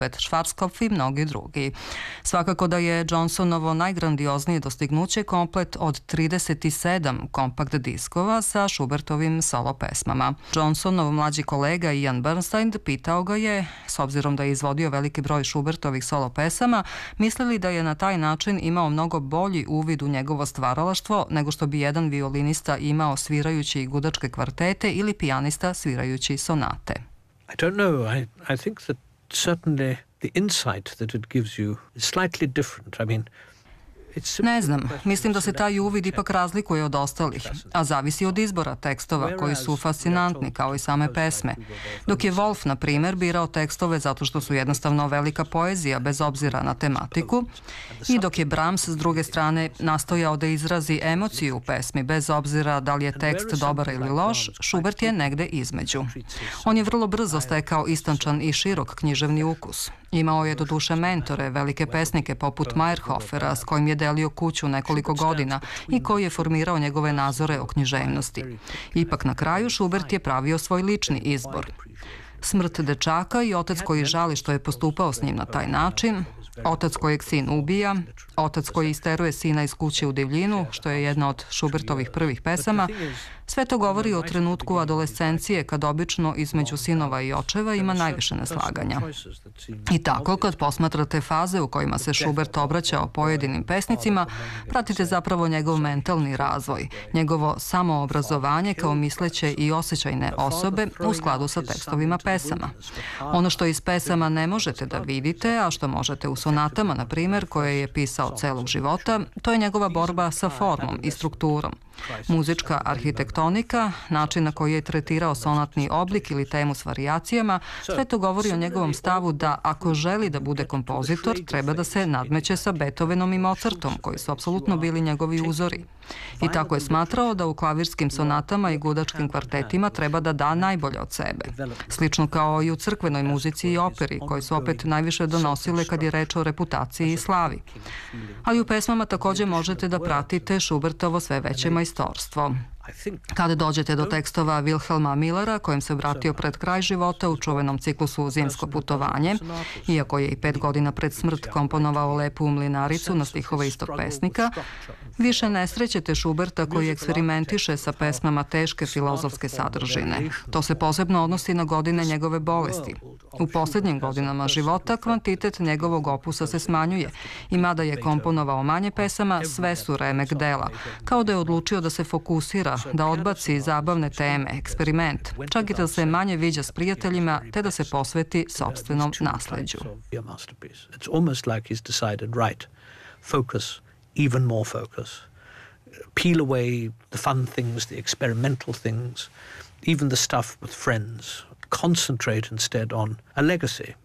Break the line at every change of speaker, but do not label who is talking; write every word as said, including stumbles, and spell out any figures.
Schwarzkopf i mnogi drugi. Svakako da je Johnsonovo najgrandioznije dostignuće komplet od trideset sedam kompakt diskova sa Schubertovim solo pesmama. Johnsonov mlađi kolega Ian Bernstein pitao ga je, s obzirom da je izvodio veliki broj Schubertovih solo pesama, mislili da je na taj način imao mnogo bolji uvid u njegovo stvaralaštvo nego što bi jedan violinista imao svirajući gudačke kvartete ili pijanista svirajući sonate.
I don't know. I, I think that certainly the insight that it gives you is slightly different. I mean,
Ne znam, mislim da se taj uvid ipak razlikuje od ostalih, a zavisi od izbora tekstova koji su fascinantni kao i same pesme. Dok je Wolf, na primjer, birao tekstove zato što su jednostavno velika poezija bez obzira na tematiku, i dok je Brahms s druge strane nastojao da izrazi emociju u pesmi bez obzira da li je tekst dobar ili loš, Schubert je negde između. On je vrlo brzo stekao istančan i širok književni ukus. Imao je do duše mentore, velike pesnike poput Meyerhofera, s kojim je delio kuću nekoliko godina i koji je formirao njegove nazore o književnosti. Ipak na kraju Schubert je pravio svoj lični izbor. Smrt dečaka i otac koji žali što je postupao s njim na taj način, otac kojeg sin ubija, otac koji isteruje sina iz kuće u divljinu, što je jedna od Schubertovih prvih pesama, sve to govori o trenutku adolescencije kad obično između sinova i očeva ima najviše neslaganja. I tako, kad posmatrate faze u kojima se Schubert obraćao pojedinim pesnicima, pratite zapravo njegov mentalni razvoj, njegovo samoobrazovanje kao misleće i osjećajne osobe u skladu sa tekstovima pesama. Ono što iz pesama ne možete da vidite, a što možete u sonatama, na primjer, koje je pisao celog života, to je njegova borba sa formom i strukturom. Muzička arhitektonika, način na koji je tretirao sonatni oblik ili temu s varijacijama, sve to govori o njegovom stavu da ako želi da bude kompozitor, treba da se nadmeće sa Beethovenom i Mozartom, koji su apsolutno bili njegovi uzori. I tako je smatrao da u klavirskim sonatama i gudačkim kvartetima treba da da najbolje od sebe. Slično kao i u crkvenoj muzici i operi, koji su opet najviše donosile kad je reč o reputaciji i slavi. Ali u pesmama takođe možete da pratite Schubertovo sve veće majstorstvo. Kada dođete do tekstova Wilhelma Millera, kojem se obratio pred kraj života u čuvenom ciklusu Zimsko putovanje, iako je i pet godina pred smrt komponovao Lepu mlinaricu na stihove istog pesnika, više ne srećete Schuberta koji eksperimentiše sa pesmama teške filozofske sadržine. To se posebno odnosi na godine njegove bolesti. U posljednjim godinama života kvantitet njegovog opusa se smanjuje i mada je komponovao manje pesama, sve su remek dela, kao da je odlučio da se fokusira, da odbaci zabavne teme, eksperiment, čak i da se manje viđa s prijateljima, te da se posveti sopstvenom nasleđu.
It's almost like he's decided, right, focus, even more focus. Peel away the fun things, the experimental things, even the stuff with friends. Concentrate instead on a legacy.